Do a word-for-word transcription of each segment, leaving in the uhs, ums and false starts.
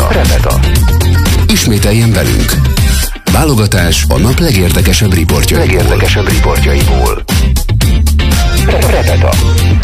Repeta. Repeta. Ismételjen velünk. Válogatás a nap legérdekesebb riportjaiból. Legérdekesebb riportjaiból. Repeta.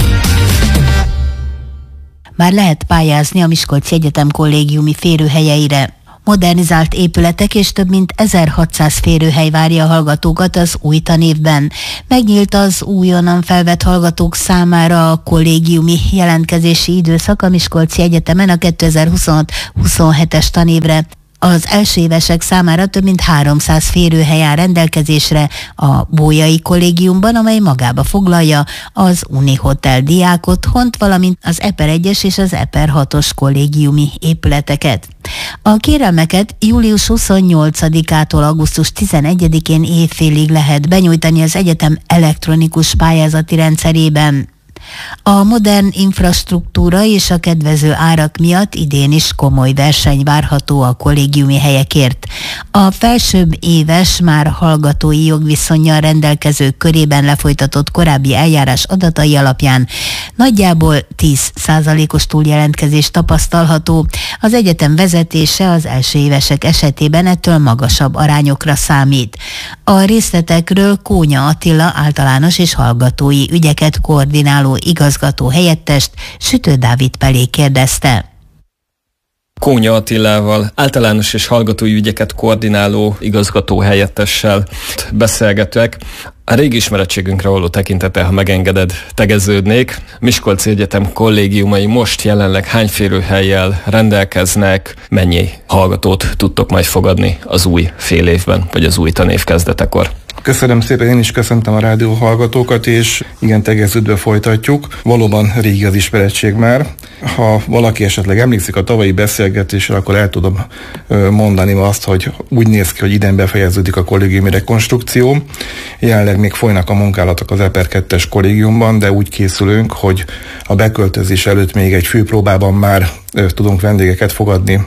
Már lehet pályázni a Miskolci Egyetem kollégiumi férőhelyeire. Modernizált épületek és több mint ezerhatszáz férőhely várja a hallgatókat az új tanévben. Megnyílt az újonnan felvett hallgatók számára a kollégiumi jelentkezési időszak a Miskolci Egyetemen a kétezer-huszonhat-huszonhetes tanévre. Az elsőévesek számára több mint háromszáz férőhely áll rendelkezésre a Bolyai Kollégiumban, amely magába foglalja az Uni Hotel diákotthont, valamint az Eper egyes és az Eper hatos kollégiumi épületeket. A kérelmeket július huszonnyolcadikától augusztus tizenegyedikén évfélig lehet benyújtani az egyetem elektronikus pályázati rendszerében. A modern infrastruktúra és a kedvező árak miatt idén is komoly verseny várható a kollégiumi helyekért. A felsőbb éves, már hallgatói jogviszonnyal rendelkezők körében lefolytatott korábbi eljárás adatai alapján nagyjából tíz százalékos túljelentkezés tapasztalható. Az egyetem vezetése az első évesek esetében ettől magasabb arányokra számít. A részletekről Kónya Attila általános és hallgatói ügyeket koordináló igazgató helyettest Sütő Dávid Pelé kérdezte. Kónya Attilával, általános és hallgatói ügyeket koordináló igazgató helyettessel beszélgetőek. A régi ismerettségünkre való tekintettel, ha megengeded, tegeződnék. Miskolci Egyetem kollégiumai most jelenleg hány férőhellyel rendelkeznek, mennyi hallgatót tudtok majd fogadni az új fél évben, vagy az új tanév kezdetekor? Köszönöm szépen, én is köszöntöm a rádió hallgatókat, és igen, tegeződve folytatjuk. Valóban régi az ismerettség már. Ha valaki esetleg emlékszik a tavalyi beszélgetésre, akkor el tudom mondani azt, hogy úgy néz ki, hogy idén befejeződik a kollégiumi rekonstrukció. Jelenleg még folynak a munkálatok az Eper kettes kollégiumban, de úgy készülünk, hogy a beköltözés előtt még egy főpróbában már tudunk vendégeket fogadni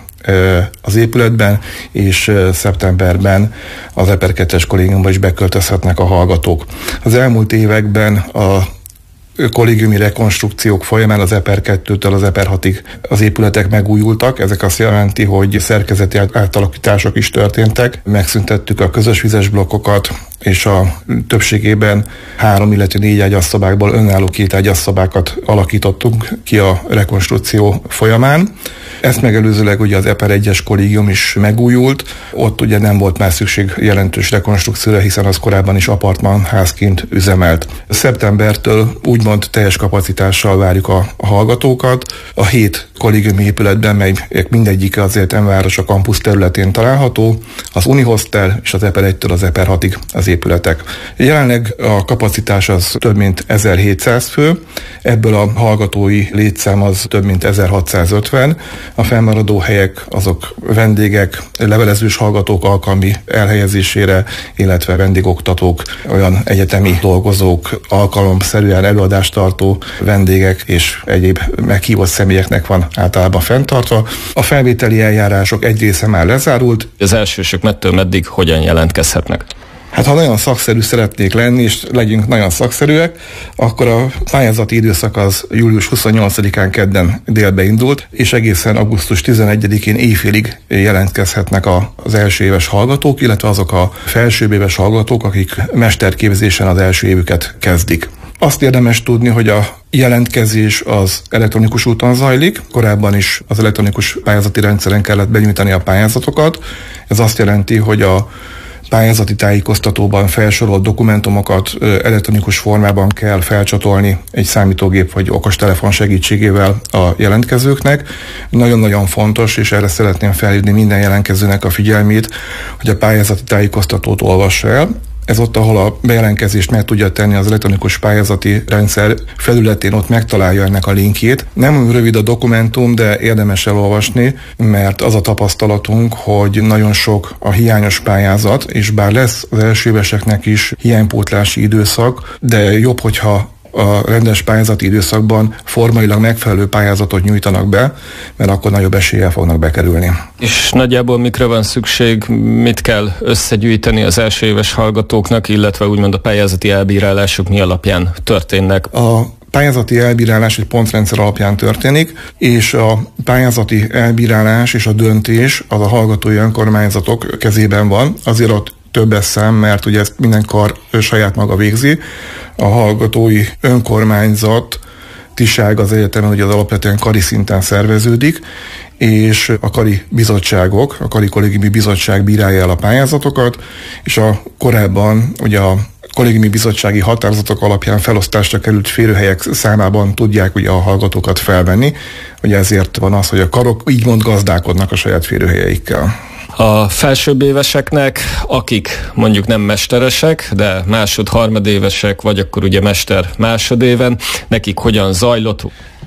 az épületben, és szeptemberben az Eper kettes kollégiumban is beköltözhetnek a hallgatók. Az elmúlt években a kollégiumi rekonstrukciók folyamán az Eper kettőtől az Eper hatig az épületek megújultak. Ezek azt jelenti, hogy szerkezeti átalakítások is történtek. Megszüntettük a közös vizes blokkokat, és a többségében három, illetve négy ágyasszobákból önálló két ágyasszobákat alakítottunk ki a rekonstrukció folyamán. Ezt megelőzőleg ugye az Eper egyes kollégium is megújult, ott ugye nem volt már szükség jelentős rekonstrukcióra, hiszen az korábban is apartmanházként üzemelt. Szeptembertől úgymond teljes kapacitással várjuk a, a hallgatókat. A hét kollégiumi épületben, mely mindegyik azért em város a kampusz területén található, az Uni Hostel és az Eper egytől az Eper hatig az épületek. Jelenleg a kapacitás az több mint ezerhétszáz fő, ebből a hallgatói létszám az több mint ezerhatszázötven, a fennmaradó helyek azok vendégek, levelezős hallgatók alkalmi elhelyezésére, illetve vendégoktatók, olyan egyetemi dolgozók, alkalomszerűen előadást tartó vendégek és egyéb meghívott személyeknek van általában fenntartva. A felvételi eljárások egy része már lezárult. Az elsősök mettől meddig hogyan jelentkezhetnek? Hát ha nagyon szakszerű szeretnék lenni, és legyünk nagyon szakszerűek, akkor a pályázati időszak az július huszonnyolcadikán kedden délbe indult, és egészen augusztus tizenegyedikén éjfélig jelentkezhetnek az első éves hallgatók, illetve azok a felsőbb éves hallgatók, akik mesterképzésen az első évüket kezdik. Azt érdemes tudni, hogy a jelentkezés az elektronikus úton zajlik. Korábban is az elektronikus pályázati rendszeren kellett benyújtani a pályázatokat. Ez azt jelenti, hogy a pályázati tájékoztatóban felsorolt dokumentumokat elektronikus formában kell felcsatolni egy számítógép vagy okostelefon segítségével a jelentkezőknek. Nagyon-nagyon fontos, és erre szeretném felhívni minden jelentkezőnek a figyelmét, hogy a pályázati tájékoztatót olvassa el. Ez ott, ahol a bejelentkezést meg tudja tenni az elektronikus pályázati rendszer felületén, ott megtalálja ennek a linkjét. Nem rövid a dokumentum, de érdemes elolvasni, mert az a tapasztalatunk, hogy nagyon sok a hiányos pályázat, és bár lesz az első éveseknek is hiánypótlási időszak, de jobb, hogyha a rendes pályázati időszakban formailag megfelelő pályázatot nyújtanak be, mert akkor nagyobb eséllyel fognak bekerülni. És nagyjából mikre van szükség, mit kell összegyűjteni az első éves hallgatóknak, illetve úgymond a pályázati elbírálások mi alapján történnek? A pályázati elbírálás egy pontrendszer alapján történik, és a pályázati elbírálás és a döntés az a hallgatói önkormányzatok kezében van. Azért ott többes szám, mert ugye ezt minden kar saját maga végzi. A hallgatói önkormányzat tiság az egyetemen ugye az alapvetően kari szinten szerveződik, és a kari bizottságok, a kari kollégiumi bizottság bírálja el a pályázatokat, és a korábban ugye a kollégiumi bizottsági határozatok alapján felosztásra került férőhelyek számában tudják ugye a hallgatókat felvenni, ugye ezért van az, hogy a karok így mond gazdálkodnak a saját férőhelyeikkel. A felsőbb éveseknek, akik mondjuk nem mesteresek, de másod, harmadévesek, vagy akkor ugye mester másodéven, nekik hogyan zajlott?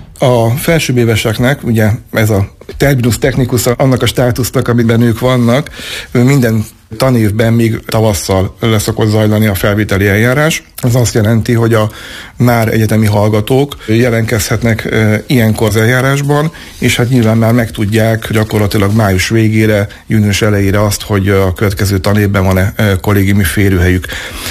A felsőbb éveseknek, ugye ez a terminus technicus, annak a státusznak, amiben ők vannak, minden tanévben még tavasszal le szokott zajlani a felvételi eljárás. Ez azt jelenti, hogy a már egyetemi hallgatók jelentkezhetnek e, ilyenkor az eljárásban, és hát nyilván már megtudják gyakorlatilag május végére, június elejére azt, hogy a következő tanévben van-e e, kollégiumi férőhelyük.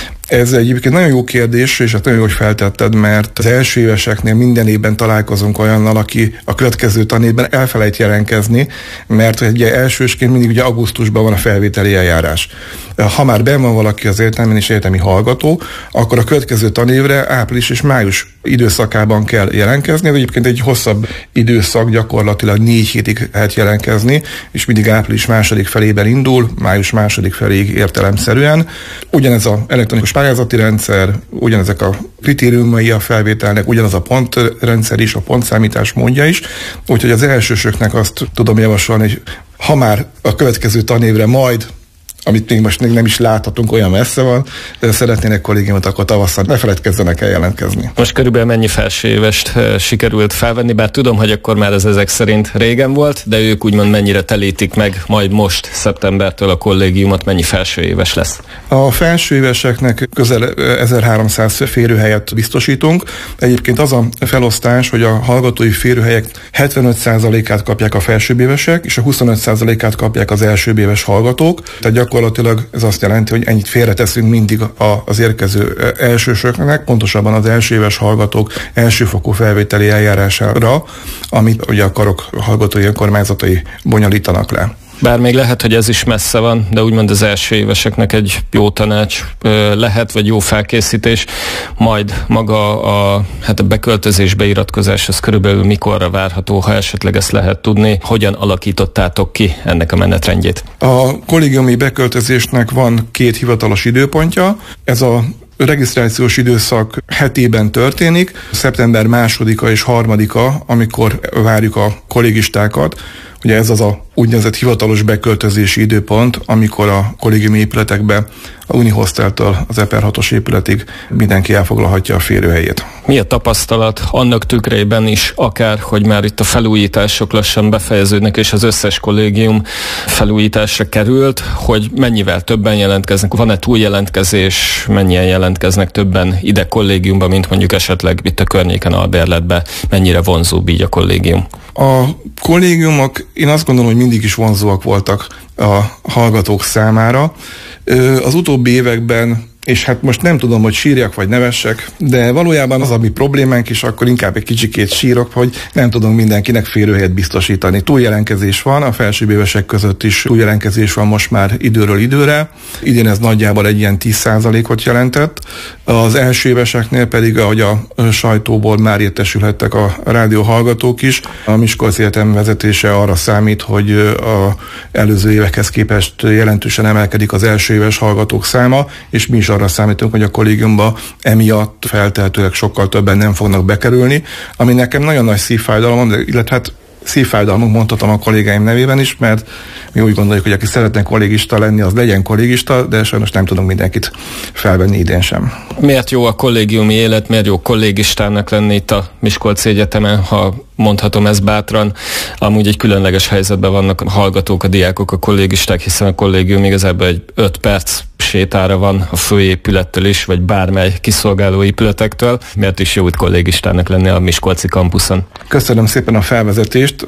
Ez egyébként nagyon jó kérdés, és hát nagyon jó, hogy feltetted, mert az első éveseknél minden évben találkozunk olyannal, aki a következő tanévben elfelejt jelentkezni, mert ugye elsősként mindig ugye augusztusban van a felvételi eljárás. Ha már benn van valaki az egyetemen és egyetemi hallgató, akkor a következő tanévre április és május időszakában kell jelentkezni. Ez egyébként egy hosszabb időszak, gyakorlatilag négy hétig lehet jelentkezni, és mindig április második felében indul, május második feléig értelemszerűen. Ugyanez az elektronikus pályázati rendszer, ugyanezek a kritériumai a felvételnek, ugyanaz a pontrendszer is, a pontszámítás módja is. Úgyhogy az elsősöknek azt tudom javasolni, hogy ha már a következő tanévre majd, amit még most még nem is láthatunk, olyan messze van, de szeretnének kollégiumot, akkor tavasszal ne feledkezzenek el jelentkezni. Most körülbelül mennyi felsőévest sikerült felvenni, bár tudom, hogy akkor már ez ezek szerint régen volt, de ők úgymond mennyire telítik meg majd most szeptembertől a kollégiumot, mennyi felsőéves lesz? A felsőéveseknek közel ezerháromszáz férőhelyet biztosítunk. Egyébként az a felosztás, hogy a hallgatói férőhelyek hetvenöt százalékát kapják a felsőbbévesek, és a huszonöt százalékát kapják az elsőbbéves hallgatók. Tehát gyakorlatilag ez azt jelenti, hogy ennyit félreteszünk mindig az érkező elsősöknek, pontosabban az elsőéves hallgatók elsőfokú felvételi eljárására, amit ugye a karok hallgatói önkormányzatai bonyolítanak le. Bár még lehet, hogy ez is messze van, de úgymond az első éveseknek egy jó tanács lehet, vagy jó felkészítés, majd maga a, hát a beköltözés, beiratkozás, az körülbelül mikorra várható, ha esetleg ezt lehet tudni, hogyan alakítottátok ki ennek a menetrendjét? A kollégiumi beköltözésnek van két hivatalos időpontja, ez a regisztrációs időszak hetében történik, szeptember másodika és harmadika, amikor várjuk a kollégistákat. Ugye ez az a úgynevezett hivatalos beköltözési időpont, amikor a kollégiumi épületekbe a Unihosteltől az E P E R hatos épületig mindenki elfoglalhatja a férőhelyét. Mi a tapasztalat annak tükrében is, akár, hogy már itt a felújítások lassan befejeződnek, és az összes kollégium felújításra került, hogy mennyivel többen jelentkeznek, van-e túljelentkezés, mennyien jelentkeznek többen ide kollégiumba, mint mondjuk esetleg itt a környéken Albérletbe, mennyire vonzóbb így a kollégium? A kollégiumok, én azt gondolom, hogy mindig is vonzóak voltak a hallgatók számára. Az utóbbi években, és hát most nem tudom, hogy sírjak vagy nevessek, de valójában az a mi problémánk is, akkor inkább egy kicsikét sírok, hogy nem tudunk mindenkinek férőhelyet biztosítani. Túljelentkezés van, a felsőbb évesek között is túljelentkezés van most már időről időre. Idén ez nagyjából egy ilyen tíz százalékot jelentett. Az első éveseknél pedig, ahogy a sajtóból már értesülhettek a rádió hallgatók is, a Miskolci Egyetem vezetése arra számít, hogy az előző évekhez képest jelentősen emelkedik az első éves hallgatók száma, és mi is arra számítunk, hogy a kollégiumba emiatt feltehetőleg sokkal többen nem fognak bekerülni, ami nekem nagyon nagy szívfájdalom, illetve hát szívfájdalmunk mondhatom a kollégáim nevében is, mert mi úgy gondoljuk, hogy aki szeretne kollégista lenni, az legyen kollégista, de sajnos nem tudunk mindenkit felvenni idén sem. Miért jó a kollégiumi élet, miért jó kollégistának lenni itt a Miskolci Egyetemen, ha mondhatom ezt bátran? Amúgy egy különleges helyzetben vannak a hallgatók, a diákok, a kollégisták, hiszen a kollégium igazából egy öt perc sétára van a főépülettől is, vagy bármely kiszolgáló épületektől. Miért is jó itt kollégistának lenni a Miskolci kampuszon? Köszönöm szépen a felvezetést. Hát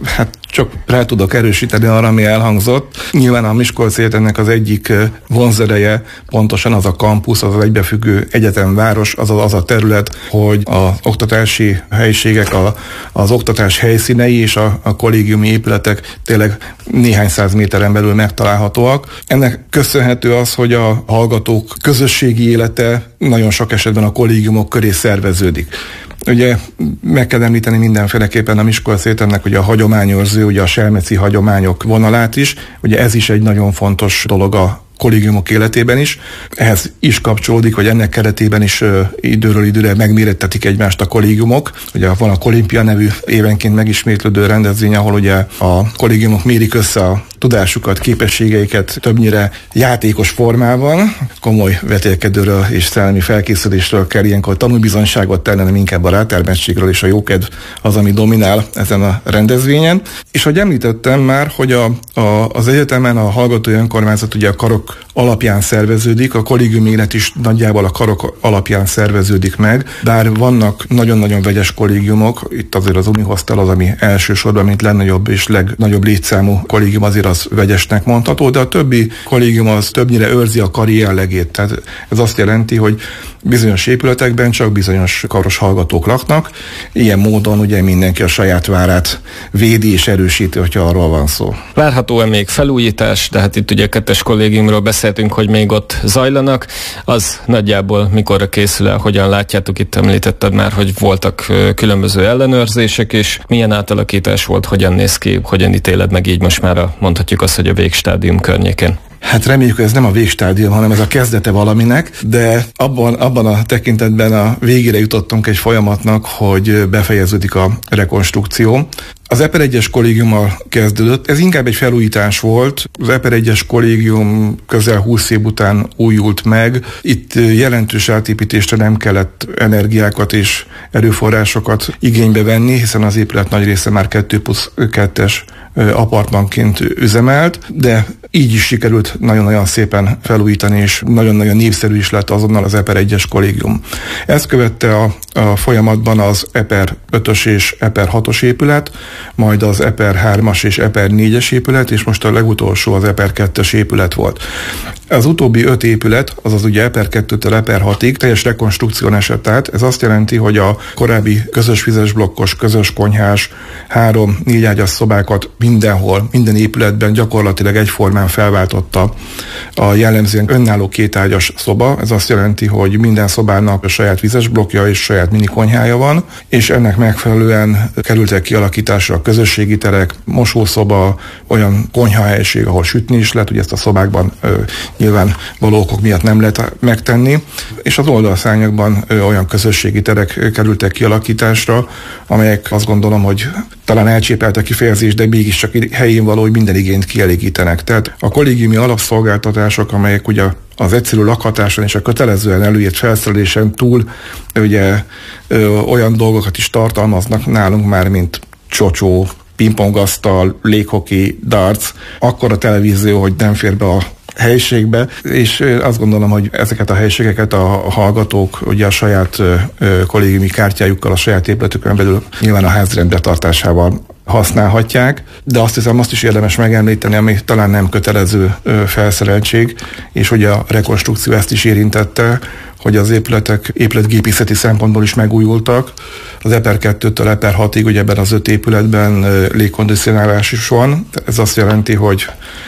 Csak rá tudok erősíteni arra, ami elhangzott. Nyilván a Miskolci Egyetemnek az egyik vonzereje pontosan az a kampusz, az az egybefüggő egyetemváros, az az a terület, hogy az oktatási helyiségek, a, az oktatás helyszínei és a, a kollégiumi épületek tényleg néhány száz méteren belül megtalálhatóak. Ennek köszönhető az, hogy a hallgatók közösségi élete nagyon sok esetben a kollégiumok köré szerveződik. Ugye meg kell említeni mindenféleképpen a Miskolci Egyetemnek ugye a hagyományőrző, ugye a selmeci hagyományok vonalát is, ugye ez is egy nagyon fontos dolog a kollégiumok életében is. Ehhez is kapcsolódik, hogy ennek keretében is ö, időről időre megmérettetik egymást a kollégiumok. Ugye van a Kolimpia nevű évenként megismétlődő rendezvény, ahol ugye a kollégiumok mérik össze a tudásukat, képességeiket többnyire játékos formában. Komoly vetélkedőről és szellemi felkészülésről kell ilyenkor tanúbizonyságot tenni, nem inkább a rátermettségről, és a jókedv az, ami dominál ezen a rendezvényen. És ahogy említettem már, hogy a, a, az egyetemen a hallgatói önkormányzat ugye a karok alapján szerveződik, a kollégiumi élet is nagyjából a karok alapján szerveződik meg, bár vannak nagyon-nagyon vegyes kollégiumok, itt azért az Unihostel az, ami elsősorban, mint legnagyobb és legnagyobb létszámú kollégium, azért az vegyesnek mondható, de a többi kollégium az többnyire őrzi a kari jellegét. Tehát ez azt jelenti, hogy bizonyos épületekben csak bizonyos karos hallgatók laknak, ilyen módon ugye mindenki a saját várát védi és erősíti, hogyha arról van szó. Várható-e még felújítás, de hát itt ugye a kettes kollégiumról beszéltünk, hogy még ott zajlanak, az nagyjából mikorra készül el, hogyan látjátok, itt említetted már, hogy voltak különböző ellenőrzések, és milyen átalakítás volt, hogyan néz ki, hogyan ítéled meg így most már a, mondhatjuk azt, hogy a végstádium környékén? Hát reméljük, hogy ez nem a végstádium, hanem ez a kezdete valaminek, de abban, abban a tekintetben a végére jutottunk egy folyamatnak, hogy befejeződik a rekonstrukció. Az Eper egyes kollégiummal kezdődött, ez inkább egy felújítás volt. Az Eper egyes kollégium közel húsz év után újult meg. Itt jelentős átépítésre nem kellett energiákat és erőforrásokat igénybe venni, hiszen az épület nagy része már kettő plusz kettes apartmanként üzemelt, de így is sikerült nagyon-nagyon szépen felújítani, és nagyon-nagyon népszerű is lett azonnal az Eper egyes kollégium. Ezt követte a, a folyamatban az Eper ötös és Eper hatos épület, majd az Eper hármas és Eper négyes épület, és most a legutolsó az Eper kettes épület volt. Az utóbbi öt épület, azaz ugye Eper kettőtől Eper hatig teljes rekonstrukción esett át. Ez azt jelenti, hogy a korábbi közös vizes blokkos, közös konyhás, három, négy ágyas szobákat mindenhol, minden épületben gyakorlatilag egyformán felváltotta a jellemzően önálló kétágyas szoba. Ez azt jelenti, hogy minden szobának a saját vizes blokkja és saját mini konyhája van, és ennek megfelelően kerültek kialakításra a közösségi terek, mosószoba, olyan konyhahelyiség, ahol sütni is lehet, ugye ezt a szobákban ö, nyilván való okok miatt nem lehet megtenni, és az oldalszárnyakban ö, olyan közösségi terek kerültek kialakításra, amelyek azt gondolom, hogy talán elcsépelt a kifejezés, de mégiscsak helyén való, hogy minden igényt kielégítenek. Tehát a kollégiumi alapszolgáltatások, amelyek ugye az egyszerű lakhatáson és a kötelezően előírt felszerelésen túl ugye ö, olyan dolgokat is tartalmaznak nálunk már, mint csocsó, pingpongasztal, léghoki, darts, akkor a televízió, hogy nem fér be a helyiségbe, és azt gondolom, hogy ezeket a helyiségeket a hallgatók ugye a saját ö, kollégiumi kártyájukkal, a saját épületükön belül nyilván a házrend betartásával használhatják, de azt hiszem, azt is érdemes megemlíteni, ami talán nem kötelező ö, felszereltség, és hogy a rekonstrukció ezt is érintette, hogy az épületek épületgépészeti szempontból is megújultak. Az Eper kettőtől Eper hatig, ugye ebben az öt épületben légkondicionálás is van. Ez azt jelenti, hogy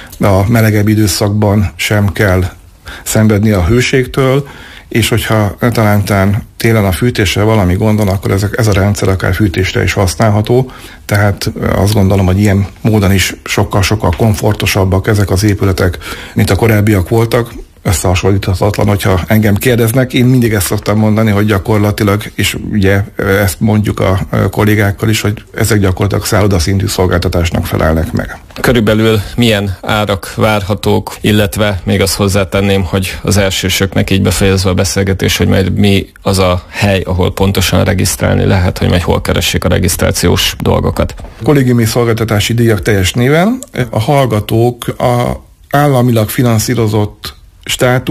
a melegebb időszakban sem kell szenvedni a hőségtől, és hogyha talántán télen a fűtéssel valami gond van, akkor ez, ez a rendszer akár fűtésre is használható. Tehát azt gondolom, hogy ilyen módon is sokkal-sokkal komfortosabbak ezek az épületek, mint a korábbiak voltak. Összehasonlíthatatlan, hogyha engem kérdeznek. Én mindig ezt szoktam mondani, hogy gyakorlatilag, és ugye ezt mondjuk a kollégákkal is, hogy ezek gyakorlatilag szállodaszintű szolgáltatásnak felelnek meg. Körülbelül milyen árak várhatók, illetve még azt hozzátenném, hogy az elsősöknek így befejezve a beszélgetés, hogy majd mi az a hely, ahol pontosan regisztrálni lehet, hogy majd hol keressék a regisztrációs dolgokat. Kollégiumi szolgáltatási díjak teljes néven. A hallgatók a államilag finanszírozott státusz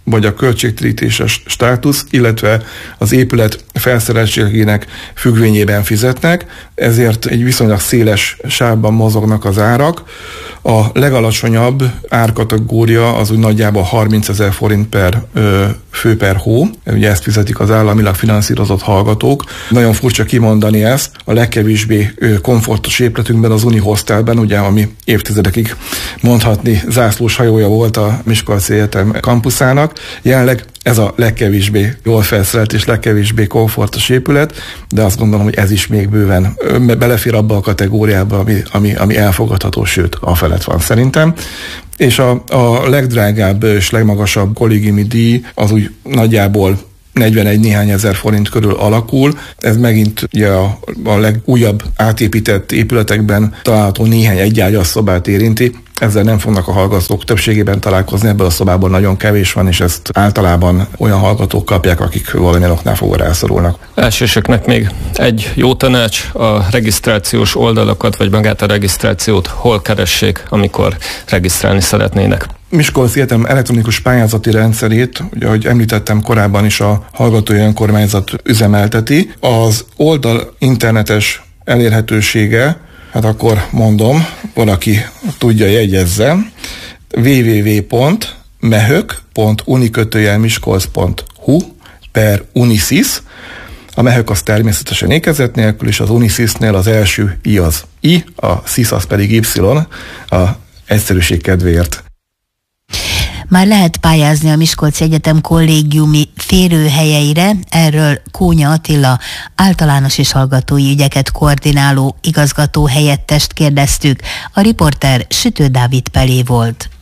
vagy a költségtérítéses státusz, illetve az épület felszereltségének függvényében fizetnek, ezért egy viszonylag széles sávban mozognak az árak. A legalacsonyabb árkategória az úgy nagyjából harmincezer forint per ö, fő per hó, ugye ezt fizetik az államilag finanszírozott hallgatók. Nagyon furcsa kimondani ezt, a legkevésbé ö, komfortos épületünkben, az Uni Hostelben, ugye, ami évtizedekig mondhatni zászlós hajója volt a Miskolci Egyetem kampuszának, jelenleg ez a legkevésbé jól felszerelt és legkevésbé komfortos épület, de azt gondolom, hogy ez is még bőven belefér abba a kategóriába, ami, ami, ami elfogadható, sőt, afelett van szerintem. És a, a legdrágább és legmagasabb kollégiumi díj az úgy nagyjából negyvenegy néhány ezer forint körül alakul. Ez megint ugye a, a legújabb átépített épületekben található néhány egyágyas szobát érinti. Ezzel nem fognak a hallgatók többségében találkozni, ebből a szobából nagyon kevés van, és ezt általában olyan hallgatók kapják, akik valamilyen oknál fogva rászorulnak. Elsősöknek még egy jó tanács, a regisztrációs oldalakat, vagy magát a regisztrációt hol keressék, amikor regisztrálni szeretnének. Miskolci Egyetem elektronikus pályázati rendszerét, ugye, ahogy említettem korábban is, a hallgatói önkormányzat üzemelteti. Az oldal internetes elérhetősége, hát akkor mondom, valaki tudja, jegyezze, double-u double-u double-u pont mehök pont unikötőjelmiskolc pont hu per unisis. A mehök az természetesen ékezet nélkül, és az unisisnél az első i az i, a sis az pedig y, a egyszerűség kedvéért. Már lehet pályázni a Miskolci Egyetem kollégiumi férőhelyeire, erről Kónya Attila általános és hallgatói ügyeket koordináló igazgató helyettest kérdeztük. A riporter Sütő Dávid Pelé volt.